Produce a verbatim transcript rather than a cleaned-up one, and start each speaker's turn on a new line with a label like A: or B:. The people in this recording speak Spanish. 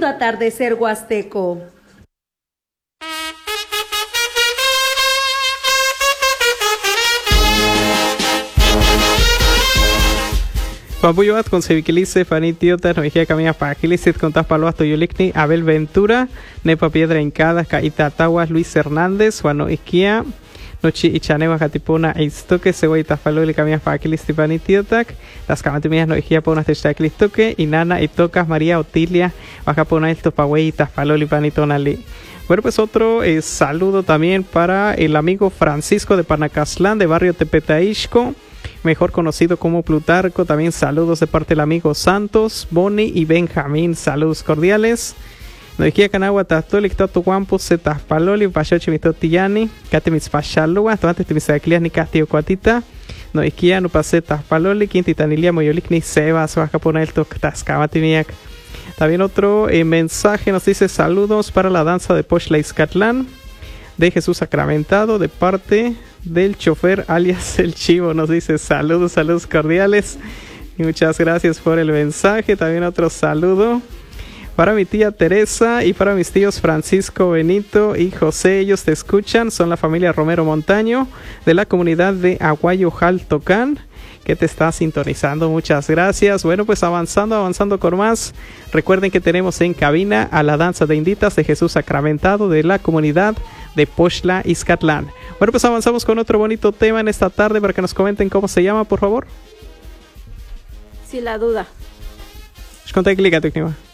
A: Mundo Atardecer Huasteco.
B: Pampuyuat con Seviquilice, Fanitiota, Novijia Camilla Paquilice, con Taspaloas, Toyolicni, Abel Ventura, Nepa Piedra Hincada, Caita Taguas, Luis Hernández, Juano Isquia, Nochi Ichaneva, Catipona, Eistoque, Cebolla Taspaloli, Camilla Paquilice, Fanitiotac, las Camantimías Novijia Ponas de Chaclistoque, Inana y Tocas, María Otilia, Baja Pona, Estos Pagüey, Taspaloli, Panitonali. Bueno, pues otro eh, saludo también para el amigo Francisco de Panacaslán, de barrio Tepetaixco, mejor conocido como Plutarco. También saludos de parte del amigo Santos, Boni y Benjamín, saludos cordiales. Noijia Canagua Tatolik Toto Guampo Zetas Paloli Pachochi Mitotillani Catemis Pachalua Toantes Timisaclias ni Castio Cuatita Noijia Nupacetas Paloli Quintitanilia Moyolik ni Sebas Bajaponel Tascamatimiac. También otro eh, mensaje nos dice saludos para la danza de Pochla Izcatlán de Jesús Sacramentado de parte del chofer alias el Chivo. Nos dice saludos, saludos cordiales y muchas gracias por el mensaje. También otro saludo para mi tía Teresa y para mis tíos Francisco, Benito y José. Ellos te escuchan, son la familia Romero Montaño de la comunidad de Aguayo Jaltocán, que te está sintonizando. Muchas gracias. Bueno, pues avanzando, avanzando con más. Recuerden que tenemos en cabina a la danza de inditas de Jesús Sacramentado de la comunidad de Pochla Izcatlán. Bueno, pues avanzamos con otro bonito tema en esta tarde para que nos comenten cómo se llama, por favor.
C: Sí, la duda.
B: Conta clica,